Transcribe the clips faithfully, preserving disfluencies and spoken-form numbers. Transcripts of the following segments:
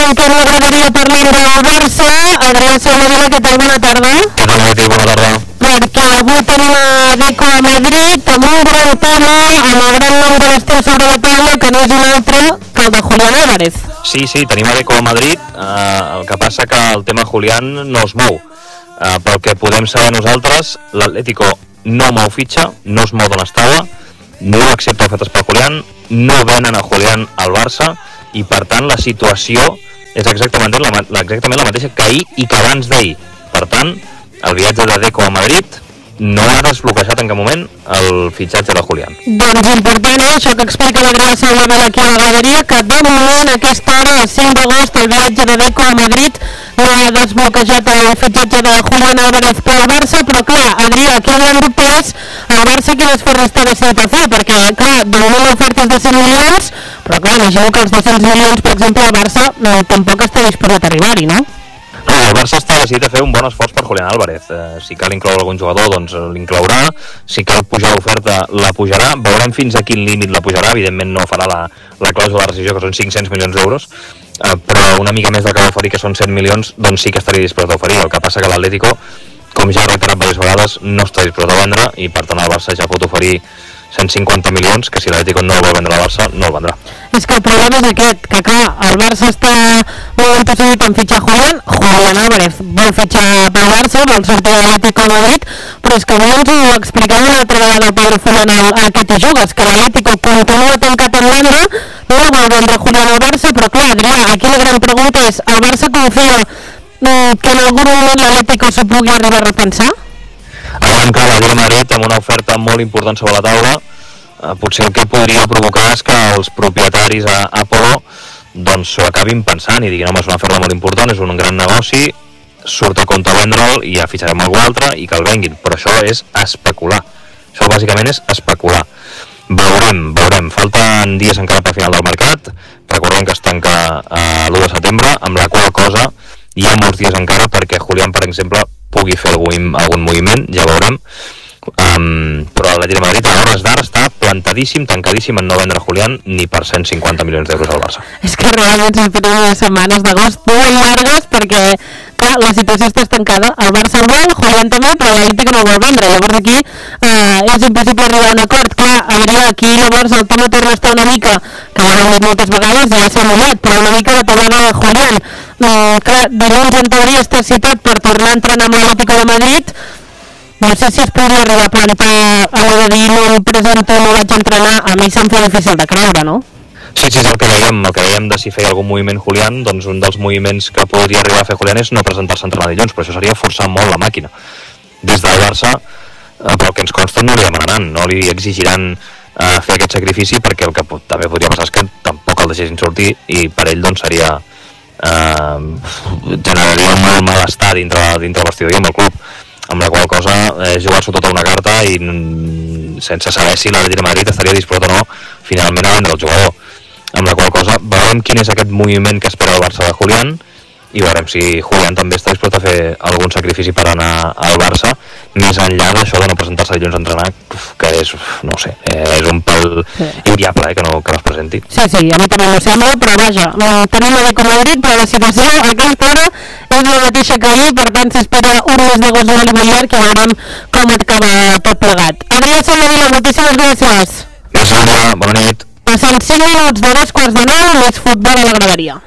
com que m'agradaria parlar del Barça. Adrià Soldevila, què tal? Bona tarda. Què tal, Martí? Bona tarda. Perquè avui tenim a Deco a Madrid amb un gran tema, amb el gran nom de l'estiu sobre la taula, que no és un altre que el de Julián Álvarez. Sí, sí, tenim a Deco a Madrid, eh, el que passa que el tema Julián no es mou. Eh, pel que podem saber nosaltres, l'Atlético no mou fitxa, no es mou d'on estava, no accepta ofertes per Julián, no venen a Julián al Barça, i per tant la situació és exactament la, exactament la mateixa que ahir i que abans d'ahir. Per tant, el viatge de Deco a Madrid no ha desbloquejat en cap moment el fitxatge de Julián. Doncs important, eh? Això que explica l'Adrià Soldevila aquí a la graderia, que de moment a aquesta hora, el cinc d'agost, el viatge de Deco a Madrid no ha desbloquejat el fitxatge de Julián Álvarez pel Barça, però clar, Adrià, aquí el gran dubte és el Barça quines forres està decidit a fer, perquè clar, de moment l'oferta és de cent milions, però clar, imagino que els dos-cents milions, per exemple, el Barça no, tampoc està disposat a arribar-hi, no? No, el Barça està decidit a fer un bon esforç per Julián Álvarez. Eh, si cal incloure algun jugador, doncs l'inclourà. Si cal pujar l'oferta, la pujarà. Veurem fins a quin límit la pujarà. Evidentment no farà la, la clàusula de rescissió, que són cinc-cents milions d'euros. Eh, però una mica més del que va oferir, que són cent milions, doncs sí que estaria disposat a oferir. El que passa que l'Atlético, com ja ha reiterat diverses vegades, no està disposat a vendre, i per tant el Barça ja pot oferir cent cinquanta milions, que si l'Atlético no el vol vendre al Barça, no el vendrà. És que el problema és aquest, que clar, el Barça està molt impossible en fitxar Julián, Julián Álvarez vol fitxar pel Barça, vol sortir de l'Atlético a Madrid, però és que avui ens ho explicava una altra vegada el Pedro Fullana a aquest joves, que l'Atlético continua tancat en vendre, no vol vendre Julián al Barça, però clar, Adrià, aquí la gran pregunta és, el Barça confia que en algun moment l'Atlético s'ho pugui arribar a repensar? Ara encara a Madrid amb una oferta molt important sobre la taula, eh, potser el que podria provocar és que els propietaris a Apolo doncs s'ho acabin pensant i diguin, home, és una oferta molt important, és un gran negoci, surt a compte vendre'l i ja fitxarem algú altre i que el venguin, però això és especular, això bàsicament és especular. Veurem, veurem, falten dies encara per final del mercat, recordem que es tanca eh, l'u de setembre, amb la qual cosa hi ha molts dies encara perquè Julián, per exemple, pugui fer algun, algun moviment, ja veurem, um, però l'Atlético de Madrid a hores d'ara està plantadíssim, tancadíssim en no vendre Julián ni per cent cinquanta milions d'euros al Barça. És que realment s'esperen unes setmanes d'agost molt llargues perquè clar, la situació està estancada, el Barça el vol, Julián també, però l'Atlético no el vol vendre, llavors aquí eh, és impossible arribar a un acord. Clar, Adrià, aquí llavors el tema torna a estar una mica, que ja ho hem dit moltes vegades, ja s'ha molat, però una mica la tabada de Julián. Uh, clar, dilluns en teoria està citat per tornar a entrenar amb l'Atlético de Madrid. No sé si es podria arribar a plantar a l'hora de dir no em presento, no vaig entrenar, a mi se'm fa difícil de creure, no? Sí, sí, és el que dèiem, el que dèiem de si feia algun moviment Julián, doncs un dels moviments que podria arribar a fer Julián és no presentar-se a entrenar dilluns, però això seria forçar molt la màquina. Des del Barça, eh, pel que ens consta, no li demanaran, no li exigiran eh, fer aquest sacrifici, perquè el que pot, també podria passar és que tampoc el deixessin sortir i per ell doncs seria Uh, generaria un mal malestar dintre, dintre el vestidor i amb el club, amb la qual cosa és eh, jugar-s'ho tota una carta i mm, sense saber si l'Atlético de Madrid estaria disposat o no finalment a vendre el jugador, amb la qual cosa veurem quin és aquest moviment que espera el Barça de Julián i veurem si Julián també està disposat a fer algun sacrifici per anar al Barça, més enllà d'això de no presentar-se dilluns a entrenar, que és, no sé, eh, és un pèl sí. inviable eh, que, no, que no es presenti. Sí, sí, a mi també m'ho sembla, però vaja, tenim a Deco Madrid, però la situació a aquesta hora és la mateixa que ahir, per tant s'espera un mes d'agost molt i molt llarg i veurem com acaba tot plegat. Adrià Soldevila, moltíssimes gràcies. Gràcies, bona nit. Passen cinc minuts de dos quarts de nou, més futbol a la graderia.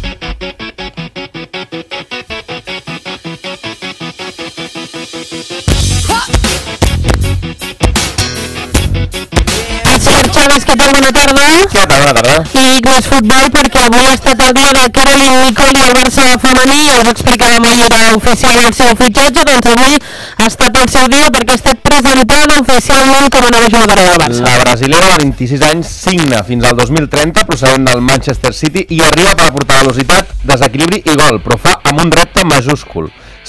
Xavis, què tal? Bona tarda. Què tal? Bona tarda. I més futbol, perquè avui ha estat el dia de Caroline Nicole i el Barça femení, ja us explicàvem ahir era oficial el seu fitxatge, doncs avui ha estat el seu dia perquè ha estat presentada oficialment com a nova jugadora del Barça. La brasilera de vint-i-sis anys signa fins al dos mil trenta procedent del Manchester City i arriba per aportar velocitat, desequilibri i gol, però fa amb un repte majúscul.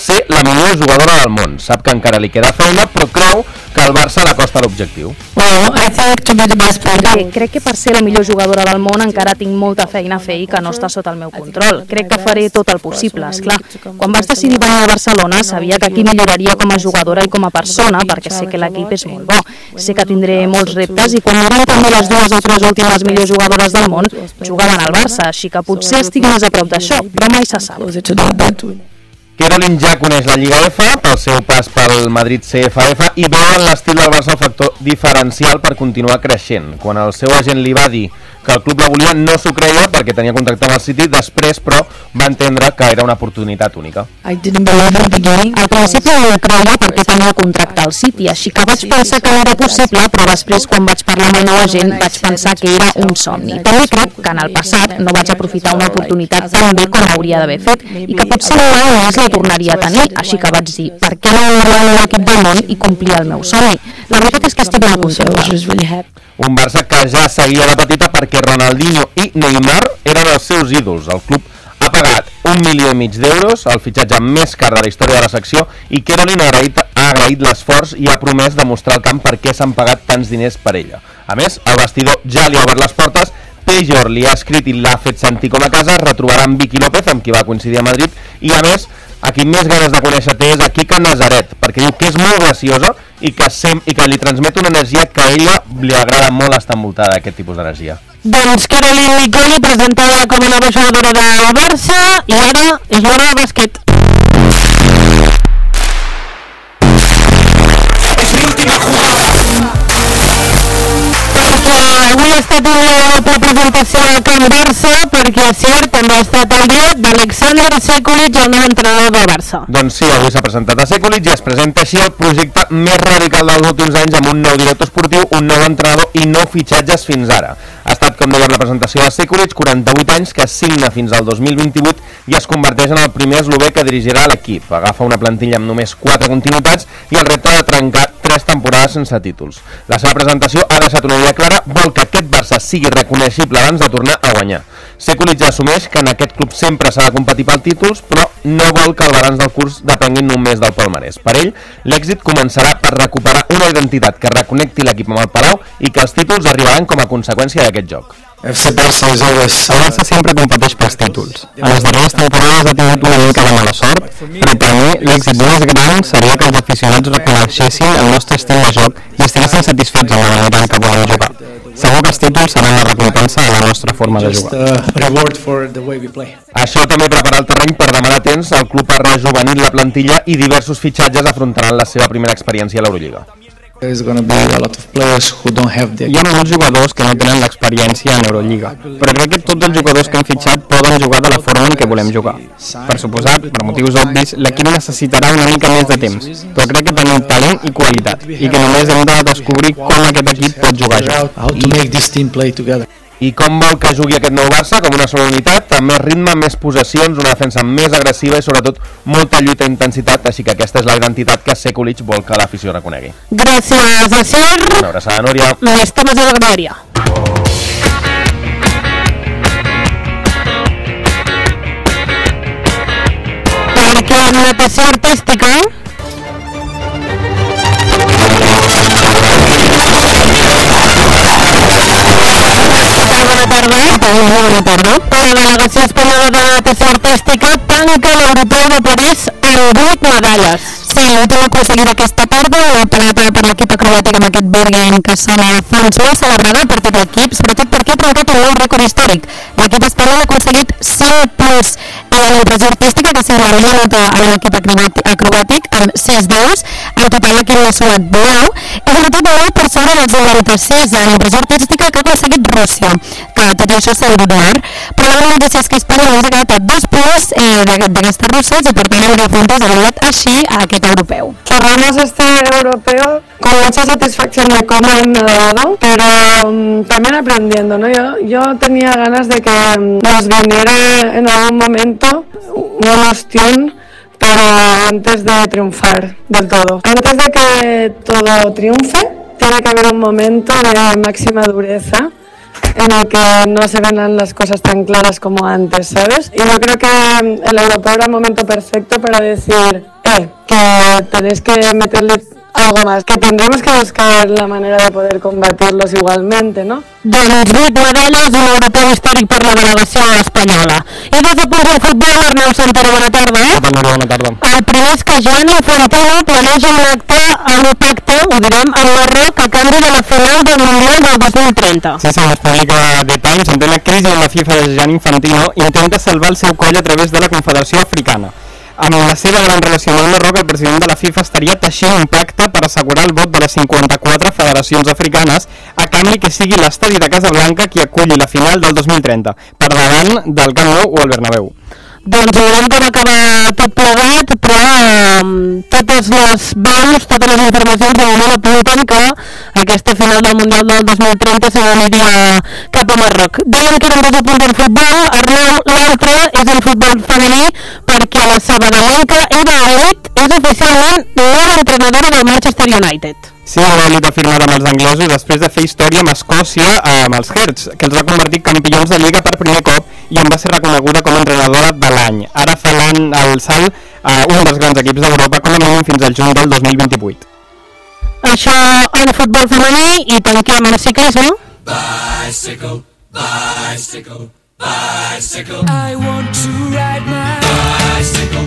ser la millor jugadora del món. Sap que encara li queda feina, però creu que el Barça l'acosta a l'objectiu. Well, I think to be the best player. Bé, crec que per ser la millor jugadora del món encara tinc molta feina a fer i que no està sota el meu control. Crec que faré tot el possible, esclar. Quan vaig decidir venir a Barcelona sabia que aquí milloraria com a jugadora i com a persona, perquè sé que l'equip és molt bo. Sé que tindré molts reptes i quan m'agrada també les dues o tres últimes millors jugadores del món jugaven al Barça, així que potser estic més a prop d'això, però mai se sap. Caroline ja coneix la Lliga F pel seu pas pel Madrid C F F i veu en l'estil del Barça el factor diferencial per continuar creixent. Quan el seu agent li va dir que el club la volia, no s'ho creia perquè tenia contacte amb el City, després, però, va entendre que era una oportunitat única. Al principi no ho creia perquè tenia contracte al City, així que vaig pensar que era possible, però després, quan vaig parlar amb el meu agent, vaig pensar que era un somni. També crec que en el passat no vaig aprofitar una oportunitat tan bé com hauria d'haver fet i que potser mai més la tornaria a tenir, així que vaig dir, per què no anar a l'equip del món i complir el meu somni? La veritat és que estic molt contenta. Un Barça que ja seguia de petita perquè Ronaldinho i Neymar eren els seus ídols. El club ha pagat un milió i mig d'euros, el fitxatge més car de la història de la secció, i Caroline ha agraït, ha agraït l'esforç i ha promès demostrar al camp per què s'han pagat tants diners per ella. A més, el vestidor ja li ha obert les portes, Pejor li ha escrit i l'ha fet sentir com a casa, es retrobarà amb Vicky López, amb qui va coincidir a Madrid, i a més, a qui més ganes de conèixer té és a Kika Nazaret, perquè diu que és molt graciosa i que, sem i que li transmet una energia que a ella li agrada molt estar envoltada d'aquest tipus d'energia. Doncs Caroline Nicoli, presentada com a nova jugadora del Barça, i ara és l'hora de bàsquet. L'última jugada. Avui ha estat una altra presentació del Camp Barça, perquè és cert, també ha estat el dia d'Alexander Sekulic, el nou entrenador del Barça. Doncs sí, avui s'ha presentat a Sekulic i es presenta així el projecte més radical dels últims anys, amb un nou director esportiu, un nou entrenador i nou fitxatges fins ara. Ha estat, com dèiem, la presentació de Sekulic, quaranta-vuit anys, que signa fins al dos mil vint-i-vuit i es converteix en el primer eslové que dirigirà l'equip. Agafa una plantilla amb només quatre continuïtats i el repte de trencar tres temporades sense títols. La seva presentació ha deixat una idea clara, vol que aquest Barça sigui reconeixible abans de tornar a guanyar. Sekulic ja assumeix que en aquest club sempre s'ha de competir per títols, però no vol que el balanç del curs depenguin només del palmarès. Per ell, l'èxit començarà per recuperar una identitat que reconnecti l'equip amb el Palau i que els títols arribaran com a conseqüència d'aquest joc. El Barça sempre competeix pels títols. En les darreres temporades ha tingut una mica de mala sort, però per mi l'èxit més gran seria que els aficionats reconeixessin el nostre estil de joc i estiguessin satisfets amb la manera en què volem jugar. Segur que els títols seran la recompensa de la nostra forma de jugar. Això també prepara el terreny per demanar temps. El club ha rejuvenit la plantilla i diversos fitxatges afrontaran la seva primera experiència a l'Eurolliga. Hi ha molts jugadors que no tenen l'experiència en Eurolliga, però crec que tots els jugadors que han fitxat poden jugar de la forma en què volem jugar. Per suposat, per motius obvis, l'equip necessitarà una mica més de temps, però crec que tenim talent i qualitat, i que només hem de descobrir com aquest equip pot jugar junts. I com vol que jugui aquest nou Barça? Com una sola unitat, amb més ritme, més possessions, una defensa més agressiva i sobretot molta lluita i intensitat, així que aquesta és la identitat que Sekulic vol que l'afició reconegui. Gràcies, Asier. Una abraçada, Núria. Més temes de la graderia. Perquè en natació artística Bona tarda. La delegació espanyola de natació artística tanca l'Europeu de París amb vuit medalles. Sí, l'últim aconseguit aquesta tarda, la plata per l'equip acrobàtic amb aquest Bergen que sona fons molt celebrada per tot l'equip, sobretot perquè ha trencat un nou rècord històric. L'equip espanyol ha aconseguit cinc punts en la pressió artística, que sembla la nota a l'equip acrobàtic, amb sis deus. En total l'equip n'ha sumat nou, i sobretot nou per sobre dels noranta-sis en la pressió artística que ha aconseguit Rússia, que tot i això s'ha d'honorar. Però la bona notícia és que Espanya només ha quedat a dos punts eh, d'aquestes russes i per tant el refrontes ha arribat així a aquest europeu. Cerramos este europeo con mucha satisfacción de cómo han nadado, pero um, también aprendiendo, ¿no? Yo, yo tenía ganas de que um, nos viniera en algún momento una ostión, pero antes de triunfar del todo. Antes de que todo triunfe, tiene que haber un momento de máxima dureza en el que no se ven las cosas tan claras como antes, ¿sabes? Y yo creo que el europeo era el momento perfecto para decir sé, que tenéis que meterle algo más, que tendremos que buscar la manera de poder combatirlos igualmente, ¿no? Doncs vuit medalles, un europeu històric per la delegació espanyola. I des de punts de futbol, Arnau Santoro, bona tarda. Bona tarda. El primer és que Gianni Infantino planeja un acte, un pacte, ho direm, amb Marroc a canvi de la final del Mundial del dos mil trenta. Sí, segons publica The Times, en plena crisi de la FIFA de Gianni Infantino, intenta salvar el seu coll a través de la Confederació Africana. Amb la seva gran relació amb el Marroc, el president de la FIFA estaria teixint un pacte per assegurar el vot de les cinquanta-quatre federacions africanes a canvi que sigui l'estadi de Casablanca qui aculli la final del dos mil trenta, per davant del Camp Nou o el Bernabéu. Doncs veurem com acaba tot plegat, però eh, totes les veus, totes les informacions de moment apunten que aquesta final del Mundial del dos mil trenta se n'aniria cap a Marroc. Dèiem que eren dos apunts en futbol, Arnau, l'altre és el futbol femení, perquè la sabadellenca Eva Alit és oficialment nova entrenadora del Manchester United. Sí, Eva Alit ha firmat amb els anglesos després de fer història amb Escòcia amb els Hearts, que els ha convertit campions de Lliga per primer cop i en va ser reconeguda com a entrenadora de l'any. Ara fa l'any el salt a un dels grans equips d'Europa com a mínim fins al juny del dos mil vint-i-vuit. Això en futbol femení i tanquem en ciclisme. Bicycle, bicycle, bicycle. I want to ride my bicycle.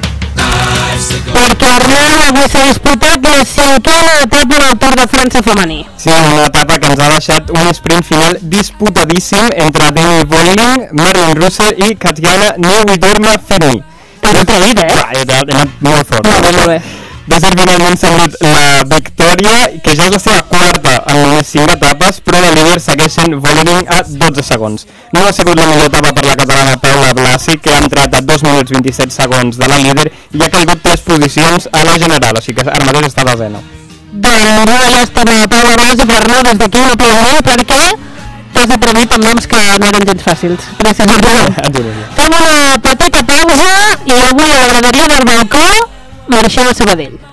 Perquè Arnau avui s'ha disputat la cinquena etapa del Tour de França femení. Sí, una etapa que ens ha deixat un sprint final disputadíssim entre Demi Vollering, Marilyn Russell i Katjana Niewiadoma-Fenny. T'has atrevit, eh? He anat molt fort. Molt bé, molt bé. Va ser finalment sabut la victòria, que ja és la seva quarta en només cinc etapes, però la líder segueix sent Vollering a dotze segons. No ha sigut la millor etapa per la catalana Paula Blasi, que ha entrat a dos minuts vint-i-set segons de la líder i ha caigut tres posicions a la general, així que ara mateix està a desena. Doncs una llàstima de Paula Blasi, per Arnau, des d'aquí un aplaudiment, perquè t'has atrevit amb noms que no eren gens fàcils. Gràcies, Arnau. Fem una petita pausa i avui a la graderia del balcó marxem a Sabadell.